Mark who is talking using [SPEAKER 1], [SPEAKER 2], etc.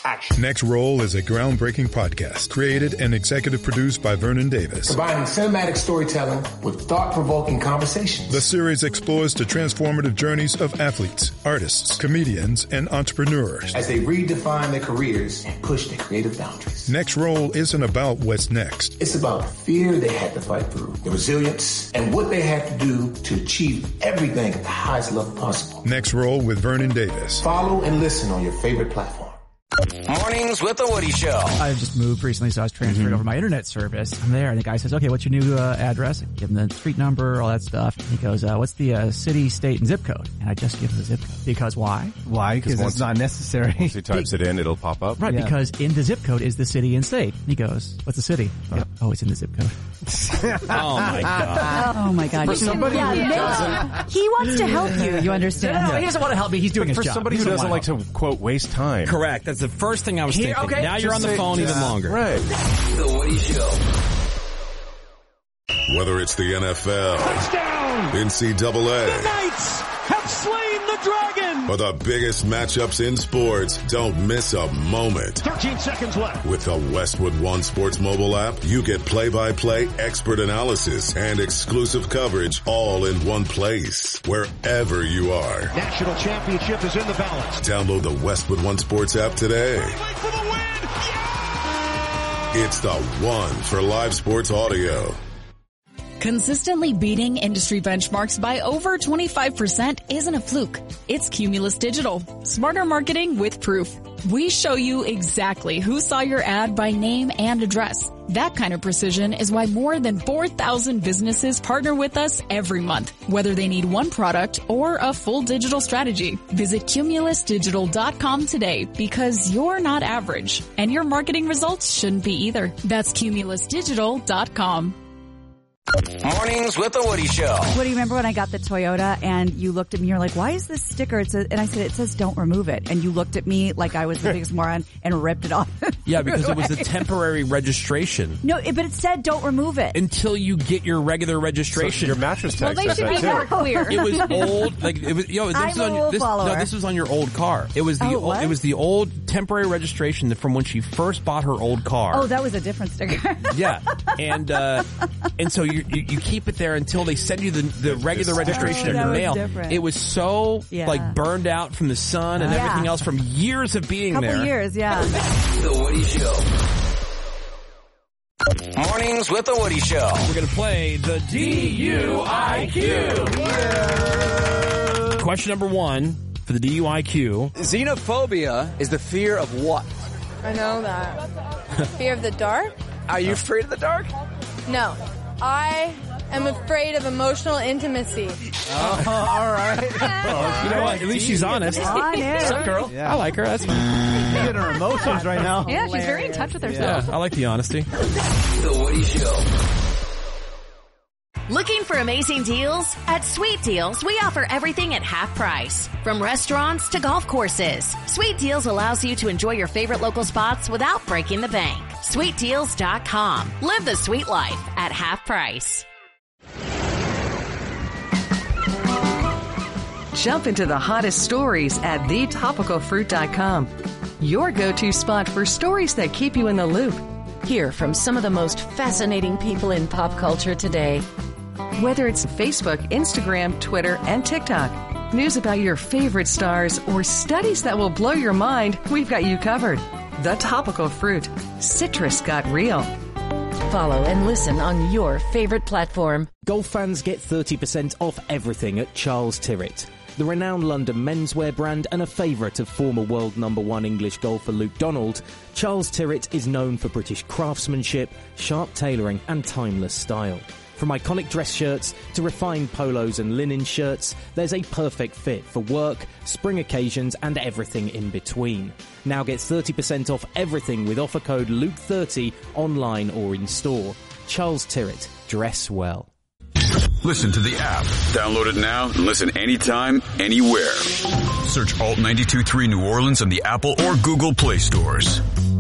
[SPEAKER 1] action.
[SPEAKER 2] Next Roll is a groundbreaking podcast created and executive produced by Vernon Davis.
[SPEAKER 1] Combining cinematic storytelling with thought-provoking conversations.
[SPEAKER 2] The series explores the transformative journeys of athletes, artists, comedians, and entrepreneurs
[SPEAKER 1] as they redefine their careers and push their creative boundaries.
[SPEAKER 2] Next Roll isn't about what's next.
[SPEAKER 1] It's about the fear they had to fight through, the resilience, and what they had to do to achieve everything at the highest level possible.
[SPEAKER 2] Next Roll with Vernon Davis.
[SPEAKER 1] Follow and listen on your favorite platform.
[SPEAKER 3] Mornings with the Woody Show.
[SPEAKER 4] I just moved recently, so I was transferred over my internet service. I'm there, and the guy says, okay, what's your new address? I give him the street number, all that stuff. And he goes, what's the city, state, and zip code? And I just give him the zip code. Because why?
[SPEAKER 5] Why? Because it's not necessary.
[SPEAKER 6] Once he types it in, it'll pop up.
[SPEAKER 4] Right, because in the zip code is the city and state. And he goes, what's the city? Oh, it's in the zip code.
[SPEAKER 6] Oh, my God.
[SPEAKER 7] Oh, my God.
[SPEAKER 6] For somebody who doesn't...
[SPEAKER 7] He wants to help you, you understand?
[SPEAKER 4] No, he doesn't want to help me. He's doing his job.
[SPEAKER 6] For somebody who doesn't like to, quote, waste time.
[SPEAKER 8] Correct. That's the first thing I was thinking.
[SPEAKER 4] Okay.
[SPEAKER 8] Now you're on the phone even longer.
[SPEAKER 6] Right.
[SPEAKER 3] The Woody Show.
[SPEAKER 9] Whether it's the NFL,
[SPEAKER 10] touchdown,
[SPEAKER 9] NCAA,
[SPEAKER 10] the Knights have slain the dragon,
[SPEAKER 9] or the biggest matchups in sports, don't miss a moment.
[SPEAKER 10] 13 seconds left.
[SPEAKER 9] With the Westwood One Sports mobile app, you get play-by-play expert analysis and exclusive coverage all in one place, wherever you are.
[SPEAKER 10] National championship is in the balance.
[SPEAKER 9] Download the Westwood One Sports app today.
[SPEAKER 10] For the win.
[SPEAKER 9] It's the one for live sports audio.
[SPEAKER 11] Consistently beating industry benchmarks by over 25% isn't a fluke. It's Cumulus Digital. Smarter marketing with proof. We show you exactly who saw your ad by name and address. That kind of precision is why more than 4,000 businesses partner with us every month, whether they need one product or a full digital strategy. Visit cumulusdigital.com today because you're not average, and your marketing results shouldn't be either. That's cumulusdigital.com.
[SPEAKER 3] Mornings with the Woody Show.
[SPEAKER 7] Woody, remember when I got the Toyota and you looked at me, you're like, why is this sticker? And I said, it says don't remove it. And you looked at me like I was the biggest moron and ripped it off.
[SPEAKER 8] Yeah, because it was a temporary registration.
[SPEAKER 7] No, but it said don't remove it.
[SPEAKER 8] Until you get your regular registration.
[SPEAKER 6] So your mattress tag
[SPEAKER 7] says that too. More clear.
[SPEAKER 8] It was old, like it was, this was on your old car. It was it was the old temporary registration from when she first bought her old car.
[SPEAKER 7] Oh, that was a different sticker.
[SPEAKER 8] Yeah. And so you keep it there until they send you the regular registration in the mail.
[SPEAKER 7] Different.
[SPEAKER 8] It was so like burned out from the sun and everything else from years of being there.
[SPEAKER 7] Couple years, yeah.
[SPEAKER 3] The Woody Show. Mornings with the Woody Show.
[SPEAKER 8] We're going to play the DUIQ. Question number 1 for the DUIQ.
[SPEAKER 12] Xenophobia is the fear of what?
[SPEAKER 13] I know that. Fear of the dark?
[SPEAKER 12] Are you afraid of the dark?
[SPEAKER 13] No. I am afraid of emotional intimacy.
[SPEAKER 5] Oh, all right.
[SPEAKER 8] You know what? At least she's honest. What's up, girl? Yeah. I like her. That's fine.
[SPEAKER 5] Getting her emotions right now.
[SPEAKER 7] Yeah, she's very in touch with herself.
[SPEAKER 8] Yeah, I like the honesty.
[SPEAKER 3] The Woody Show.
[SPEAKER 14] Looking for amazing deals? At Sweet Deals, we offer everything at half price. From restaurants to golf courses. Sweet Deals allows you to enjoy your favorite local spots without breaking the bank. SweetDeals.com. Live the sweet life at half price.
[SPEAKER 15] Jump into the hottest stories at thetopicalfruit.com. Your go-to spot for stories that keep you in the loop. Hear from some of the most fascinating people in pop culture today. Whether it's Facebook, Instagram, Twitter, and TikTok, news about your favorite stars, or studies that will blow your mind, we've got you covered. The Topical Fruit. Citrus got real.
[SPEAKER 14] Follow and listen on your favorite platform.
[SPEAKER 16] Golf fans get 30% off everything at Charles Tyrrett. The renowned London menswear brand and a favourite of former world #1 English golfer Luke Donald, Charles Tyrrett is known for British craftsmanship, sharp tailoring and timeless style. From iconic dress shirts to refined polos and linen shirts, there's a perfect fit for work, spring occasions and everything in between. Now get 30% off everything with offer code Luke30 online or in store. Charles Tyrrett. Dress well.
[SPEAKER 17] Listen to the app. Download it now and listen anytime, anywhere. Search Alt 92.3 New Orleans on the Apple or Google Play stores.